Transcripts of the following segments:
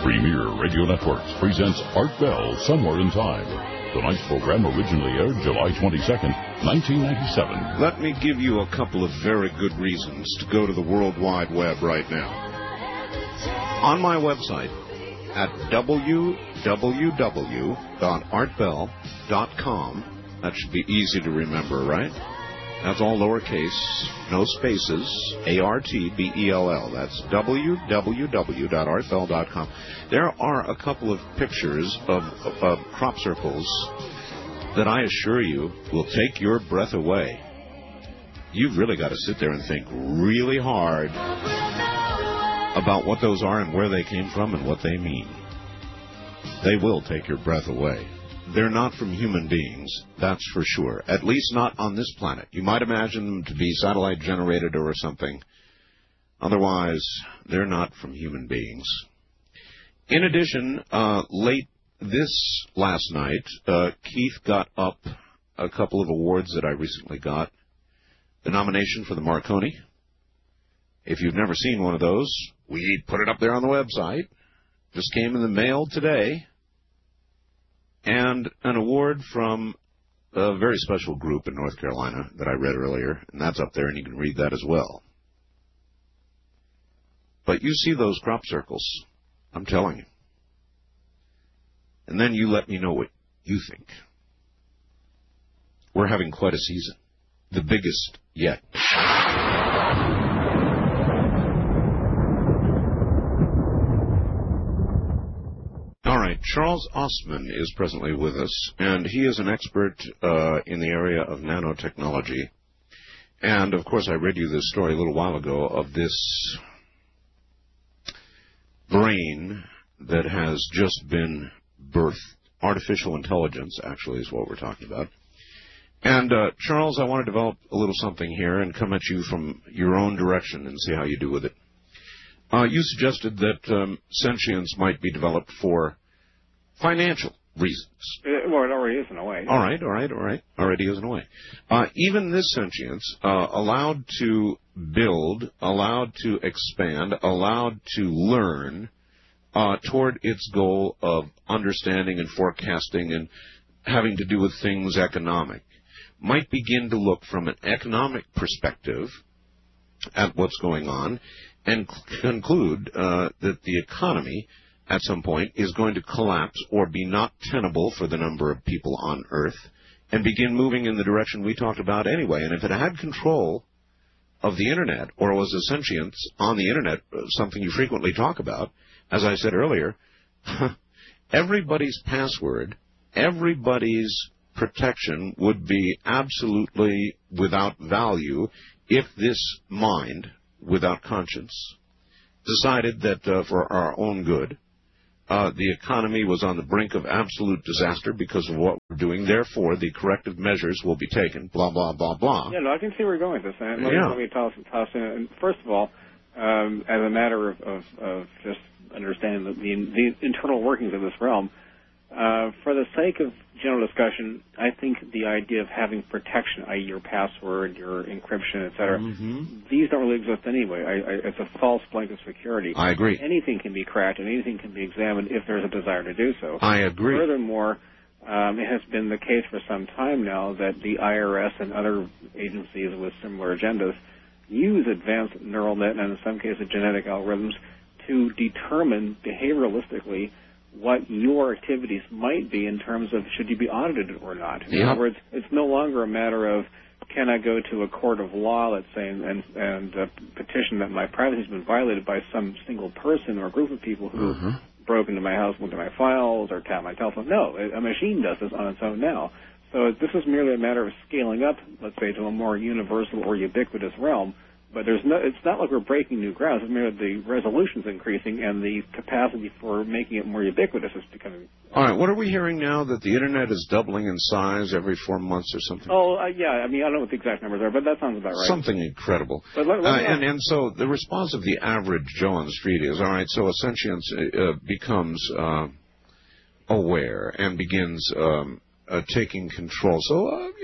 Premier Radio Networks presents Art Bell Somewhere in Time. Tonight's program originally aired July 22nd, 1997. Let me give you a couple of very good reasons to go to the World Wide Web right now. On my website at www.artbell.com, that should be easy to remember, right? That's all lowercase, no spaces, ARTBELL. That's www.artbell.com. There are a couple of pictures of crop circles that I assure you will take your breath away. You've really got to sit there and think really hard about what those are and where they came from and what they mean. They will take your breath away. They're not from human beings, that's for sure. At least not on this planet. You might imagine them to be satellite generated or something. Otherwise, they're not from human beings. In addition, late this last night, Keith got up a couple of awards that I recently got. The nomination for the Marconi. If you've never seen one of those, we put it up there on the website. Just came in the mail today. And an award from a very special group in North Carolina that I read earlier, and that's up there, and you can read that as well. But you see those crop circles, I'm telling you. And then you let me know what you think. We're having quite a season, the biggest yet. Charles Ostman is presently with us, and he is an expert in the area of nanotechnology. And, of course, I read you this story a little while ago of this brain that has just been birthed. Artificial intelligence, actually, is what we're talking about. And, Charles, I want to develop a little something here and come at you from your own direction and see how you do with it. You suggested that sentience might be developed for financial reasons. Well, it already is in a way. All right. Already is in a way. Even this sentience, allowed to build, allowed to expand, allowed to learn toward its goal of understanding and forecasting and having to do with things economic, might begin to look from an economic perspective at what's going on and conclude that the economy at some point is going to collapse or be not tenable for the number of people on Earth and begin moving in the direction we talked about anyway. And if it had control of the Internet or was a sentience on the Internet, something you frequently talk about, as I said earlier, everybody's password, everybody's protection would be absolutely without value if this mind, without conscience, decided that for our own good, the economy was on the brink of absolute disaster because of what we're doing. Therefore, the corrective measures will be taken, blah, blah, blah, blah. Yeah, no, I can see where you're going with this. And let me toss in. And first of all, as a matter of just understanding the internal workings of this realm, for the sake of general discussion, I think the idea of having protection, i.e. your password, your encryption, et cetera, these don't really exist anyway. It's a false blanket of security. I agree. Anything can be cracked and anything can be examined if there's a desire to do so. I agree. Furthermore, it has been the case for some time now that the IRS and other agencies with similar agendas use advanced neural net and in some cases genetic algorithms to determine behavioralistically what your activities might be in terms of should you be audited or not. In other words, it's no longer a matter of can I go to a court of law, let's say, and petition that my privacy has been violated by some single person or group of people who broke into my house, went to my files, or tapped my telephone. No, a machine does this on its own now. So this is merely a matter of scaling up, let's say, to a more universal or ubiquitous realm. But it's not like we're breaking new ground. It's merely the resolution's increasing and the capacity for making it more ubiquitous is becoming. All right. What are we hearing now? That the Internet is doubling in size every 4 months or something? Oh, yeah. I mean, I don't know what the exact numbers are, but that sounds about right. Something incredible. But and so the response of the average Joe on the street is, all right, so a sentience becomes aware and begins taking control. So, all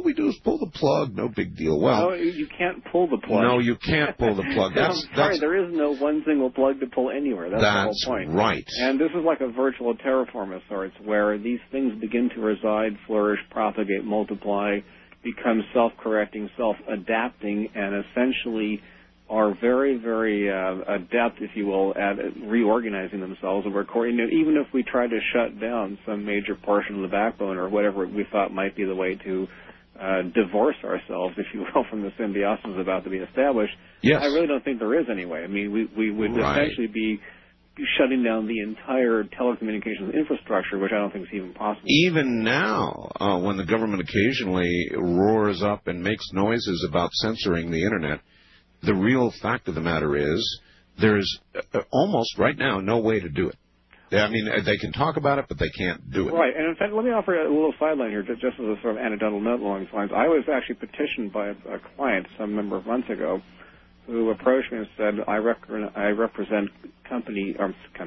we do is pull the plug, no big deal. Well, no, you can't pull the plug. No, you can't pull the plug. There is no one single plug to pull anywhere. That's the whole point. Right. And this is like a virtual terraform of sorts, where these things begin to reside, flourish, propagate, multiply, become self-correcting, self-adapting, and essentially are very, very adept, if you will, at reorganizing themselves. Even if we try to shut down some major portion of the backbone or whatever we thought might be the way to divorce ourselves, if you will, from the symbiosis about to be established, yes. I really don't think there is anyway. I mean, we would essentially be shutting down the entire telecommunications infrastructure, which I don't think is even possible. Even now, when the government occasionally roars up and makes noises about censoring the Internet, the real fact of the matter is there's almost right now no way to do it. I mean, they can talk about it, but they can't do it. Right. And in fact, let me offer a little sideline here, just as a sort of anecdotal note along these lines. I was actually petitioned by a client some number of months ago who approached me and said, I represent country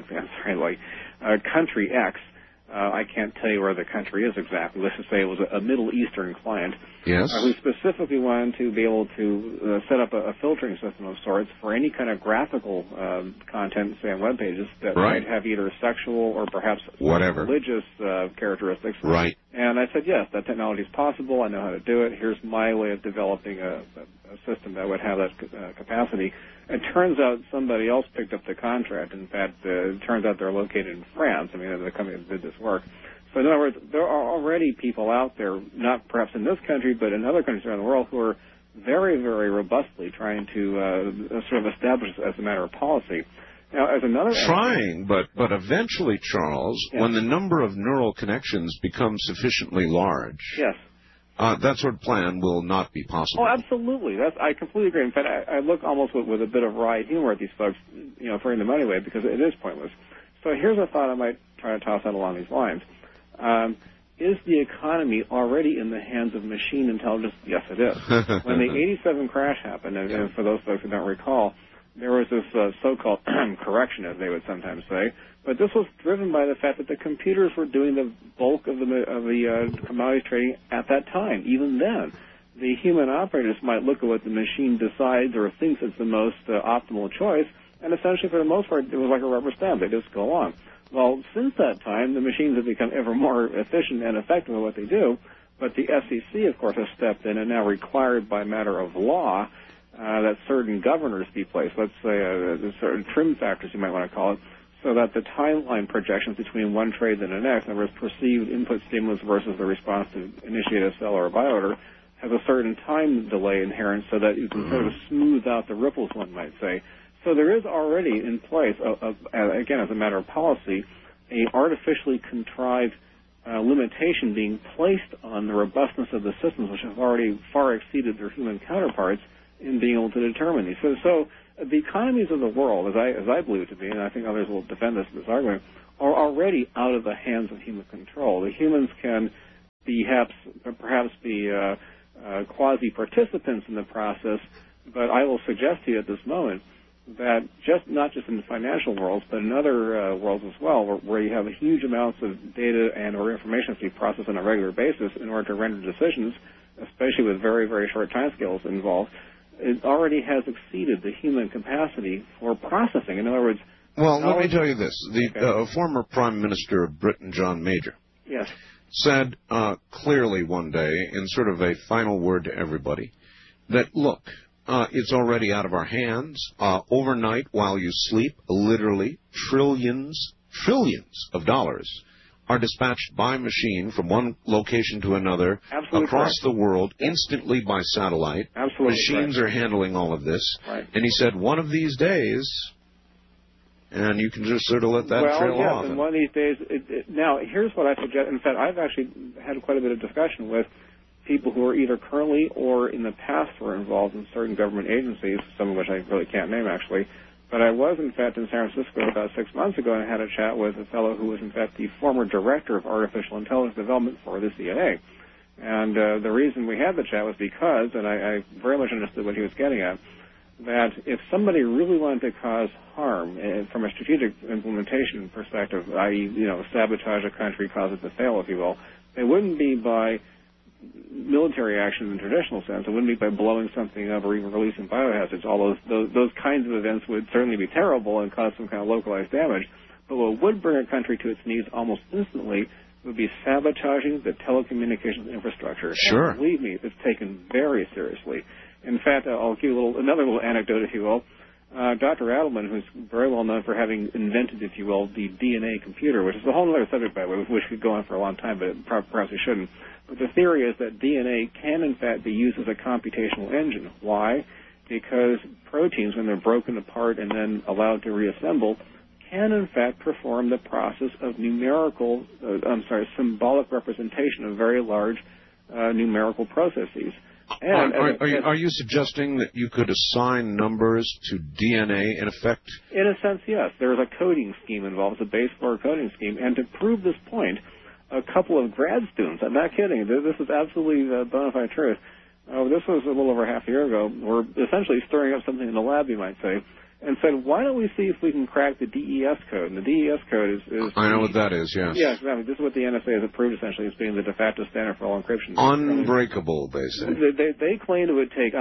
X. I can't tell you where the country is exactly. Let's just say it was a Middle Eastern client. Yes. Who specifically wanted to be able to set up a filtering system of sorts for any kind of graphical content, say on web pages, that might have either sexual or perhaps religious characteristics. Right. And I said, yes, that technology is possible. I know how to do it. Here's my way of developing a system that would have that capacity. It turns out somebody else picked up the contract. In fact, it turns out they're located in France. I mean, the company that did this work. So in other words, there are already people out there, not perhaps in this country, but in other countries around the world, who are very, very robustly trying to sort of establish this as a matter of policy. Now, as another but eventually, Charles, when the number of neural connections becomes sufficiently large, that sort of plan will not be possible. Oh, absolutely. I completely agree. In fact, I look almost with a bit of wry humor at these folks, throwing the money away, because it is pointless. So here's a thought I might try to toss out along these lines. Is the economy already in the hands of machine intelligence? Yes, it is. When the 87 crash happened, and for those folks who don't recall, there was this so-called correction, as they would sometimes say, but this was driven by the fact that the computers were doing the bulk of the commodities trading at that time. Even then, the human operators might look at what the machine decides or thinks is the most optimal choice, and essentially, for the most part, it was like a rubber stamp. They just go on. Well, since that time, the machines have become ever more efficient and effective at what they do, but the FCC, of course, has stepped in and now required by matter of law that certain governors be placed, let's say certain trim factors, you might want to call it, so that the timeline projections between one trade and the next, in other words, perceived input stimulus versus the response to initiate a sell or a buy order, has a certain time delay inherent so that you can sort of smooth out the ripples, one might say. So there is already in place, again, as a matter of policy, a artificially contrived limitation being placed on the robustness of the systems, which have already far exceeded their human counterparts in being able to determine these. So the economies of the world, as I believe it to be, and I think others will defend this argument, are already out of the hands of human control. The humans can perhaps be quasi-participants in the process, but I will suggest to you at this moment that not just in the financial worlds, but in other worlds as well, where you have huge amounts of data and or information to be processed on a regular basis in order to render decisions, especially with very, very short timescales involved, it already has exceeded the human capacity for processing. In other words... Well, let me tell you this. The former Prime Minister of Britain, John Major, said clearly one day, in sort of a final word to everybody, that, look, it's already out of our hands. Overnight, while you sleep, literally trillions of dollars are dispatched by machine from one location to another across the world instantly by satellite. Machines are handling all of this. And he said, one of these days, and you can just sort of let that trail off. And one of these days, now, here's what I suggest. In fact, I've actually had quite a bit of discussion with people who are either currently or in the past were involved in certain government agencies, some of which I really can't name, actually. But I was, in fact, in San Francisco about 6 months ago, and I had a chat with a fellow who was, in fact, the former director of artificial intelligence development for the CIA. And the reason we had the chat was because, and I very much understood what he was getting at, that if somebody really wanted to cause harm from a strategic implementation perspective, i.e., sabotage a country, cause it to fail, if you will, it wouldn't be by military action in the traditional sense. It wouldn't be by blowing something up or even releasing biohazards. All those kinds of events would certainly be terrible and cause some kind of localized damage. But what would bring a country to its knees almost instantly would be sabotaging the telecommunications infrastructure. Sure. And believe me, it's taken very seriously. In fact, I'll give you another little anecdote, if you will. Dr. Adelman, who's very well known for having invented, if you will, the DNA computer, which is a whole other subject, by the way, which could go on for a long time, but perhaps we shouldn't. But the theory is that DNA can, in fact, be used as a computational engine. Why? Because proteins, when they're broken apart and then allowed to reassemble, can, in fact, perform the process of symbolic representation of very large numerical processes. And are you suggesting that you could assign numbers to DNA, in effect? In a sense, yes. There's a coding scheme involved, a base for a coding scheme. And to prove this point, a couple of grad students, I'm not kidding, this is absolutely bona fide truth. This was a little over half a year ago. We're essentially stirring up something in the lab, you might say, and said, why don't we see if we can crack the DES code? And the DES code is I know what that is, yes. Yeah, exactly. This is what the NSA has approved, essentially, as being the de facto standard for all encryption. Unbreakable, they say. They claimed it would take,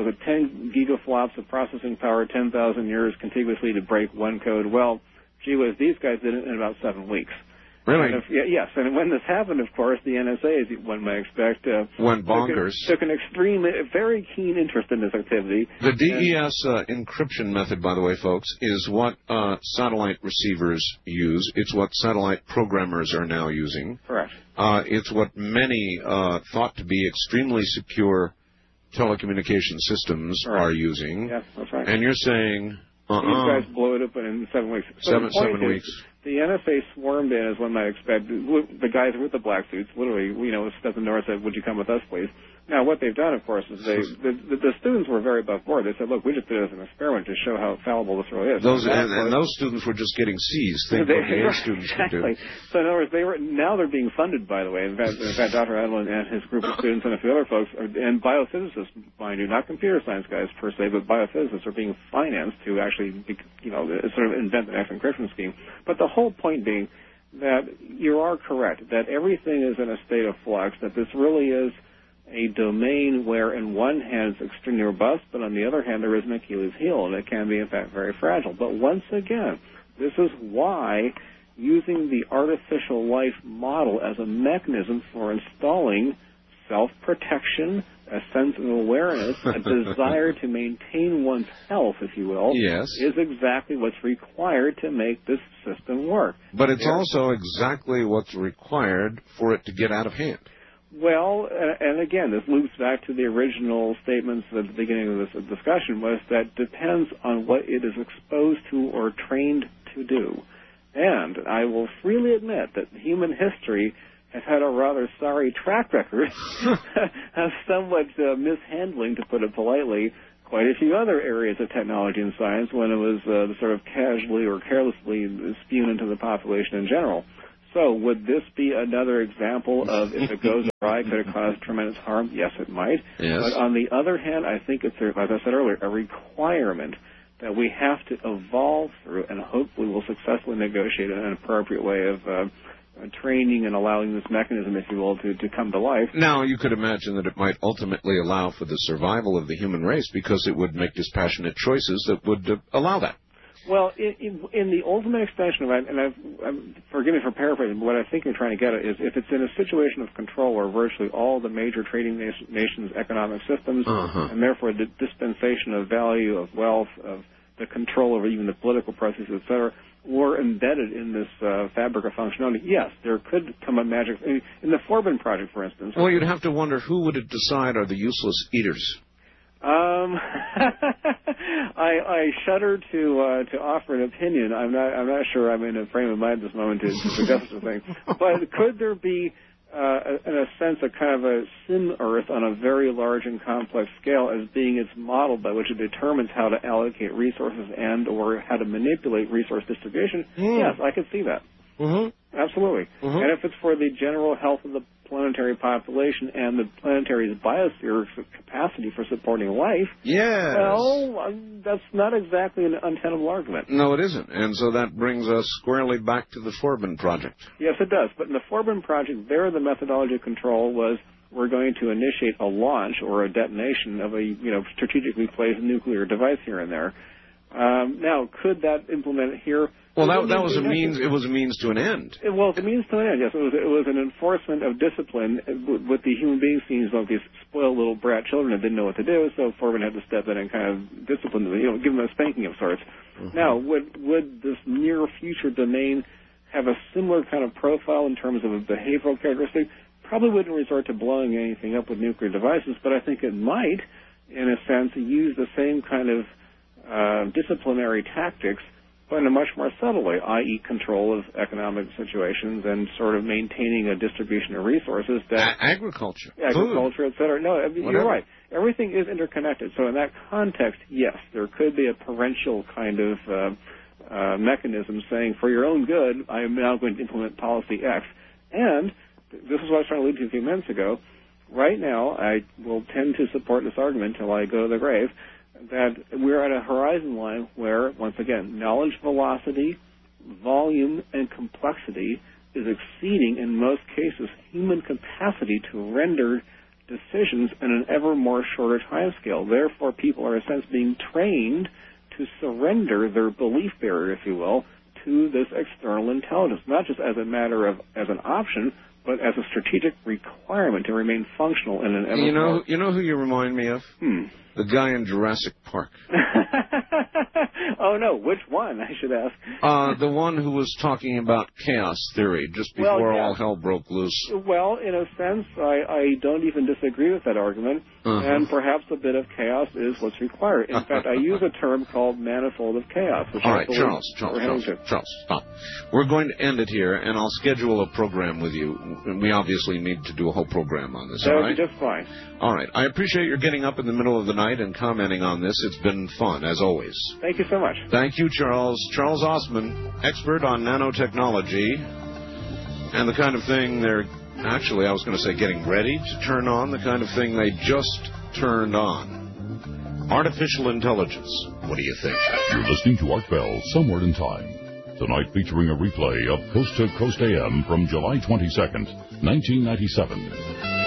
10 gigaflops of processing power, 10,000 years contiguously to break one code. Well, gee whiz, these guys did it in about 7 weeks. Really? Yes, and when this happened, of course, the NSA, as one might expect, went bonkers. Took an extreme, very keen interest in this activity. The DES encryption method, by the way, folks, is what satellite receivers use. It's what satellite programmers are now using. Correct. It's what many thought to be extremely secure telecommunication systems are using. Yes, that's right. And you're saying... These guys blew it up in 7 weeks. Seven weeks. The NSA swarmed in, as one might expect. The guys with the black suits, literally, Stephen Norris said, would you come with us, please? Now, what they've done, of course, is the students were very above board. They said, look, we just did it as an experiment to show how fallible this really is. Those students were just getting C's. Think what the A students exactly. could do. So, in other words, now they're being funded, by the way. In fact, Dr. Adelman and his group of students and a few other folks, and biophysicists, mind you, not computer science guys per se, but biophysicists are being financed to actually, sort of invent the next encryption scheme. But the whole point being that you are correct, that everything is in a state of flux, that this really is a domain where, in one hand, it's extremely robust, but on the other hand, there is an Achilles heel, and it can be, in fact, very fragile. But once again, this is why using the artificial life model as a mechanism for installing self-protection, a sense of awareness, a desire to maintain one's health, if you will, yes, is exactly what's required to make this system work. But it's also exactly what's required for it to get out of hand. Well, and again, this loops back to the original statements at the beginning of this discussion, was that depends on what it is exposed to or trained to do. And I will freely admit that human history has had a rather sorry track record of somewhat mishandling, to put it politely, quite a few other areas of technology and science when it was sort of casually or carelessly spewed into the population in general. So would this be another example of, if it goes awry, could it cause tremendous harm? Yes, it might. Yes. But on the other hand, I think it's, as I said earlier, a requirement that we have to evolve through, and hopefully we'll successfully negotiate an appropriate way of training and allowing this mechanism, if you will, to come to life. Now, you could imagine that it might ultimately allow for the survival of the human race because it would make dispassionate choices that would allow that. Well, in the ultimate extension of it, and forgive me for paraphrasing, but what I think you're trying to get at is if it's in a situation of control where virtually all the major trading nations' economic systems, and therefore the dispensation of value, of wealth, of the control over even the political processes, et cetera, were embedded in this fabric of functionality, yes, there could come a magic. In the Forbin project, for instance. Well, you'd have to wonder who would it decide are the useless eaters. I shudder to offer an opinion. I'm not sure I'm in a frame of mind at this moment to suggest such a thing. But could there be, in a sense, a kind of a sim Earth on a very large and complex scale as being its model by which it determines how to allocate resources and or how to manipulate resource distribution? Yes, I could see that. Absolutely. And if it's for the general health of the planetary population and the planetary's biosphere capacity for supporting life, well, that's not exactly an untenable argument. No, it isn't. And so that brings us squarely back to the Forbin project. Yes, it does. But in the Forbin project, there the methodology of control was we're going to initiate a launch or a detonation of a strategically placed nuclear device here and there. Now, could that implement here? Well, that was a means. It was a means to an end. Well, the means to an end. Yes, it was an enforcement of discipline with the human beings seen as these spoiled little brat children that didn't know what to do. So Foreman had to step in and kind of discipline them, give them a spanking of sorts. Mm-hmm. Now, would this near future domain have a similar kind of profile in terms of a behavioral characteristic? Probably wouldn't resort to blowing anything up with nuclear devices, but I think it might, in a sense, use the same kind of disciplinary tactics, but in a much more subtle way, i.e. control of economic situations and sort of maintaining a distribution of resources. That agriculture, et cetera. No, I mean, you're right. Everything is interconnected. So in that context, yes, there could be a parental kind of mechanism saying, for your own good, I am now going to implement policy X. And this is what I was trying to allude to a few minutes ago. Right now, I will tend to support this argument until I go to the grave, that we're at a horizon line where, once again, knowledge velocity, volume, and complexity is exceeding, in most cases, human capacity to render decisions in an ever more shorter time scale. Therefore, people are, in a sense, being trained to surrender their belief barrier, if you will, to this external intelligence, not just as a matter of, as an option, but as a strategic requirement to remain functional in an ever You know who you remind me of? The guy in Jurassic Park. Oh, no. Which one, I should ask? The one who was talking about chaos theory just before all hell broke loose. Well, in a sense, I don't even disagree with that argument, and perhaps a bit of chaos is what's required. In fact, I use a term called manifold of chaos. All right, Charles, stop. We're going to end it here, and I'll schedule a program with you. We obviously need to do a whole program on this, all right? That would be just fine. All right. I appreciate your getting up in the middle of the night and commenting on this. It's been fun, as always. Thank you so much. Thank you, Charles. Charles Osman, expert on nanotechnology and the kind of thing they're actually, I was going to say getting ready to turn on, the kind of thing they just turned on. Artificial intelligence. What do you think? You're listening to Art Bell, Somewhere in Time. Tonight featuring a replay of Coast to Coast AM from July 22nd, 1997.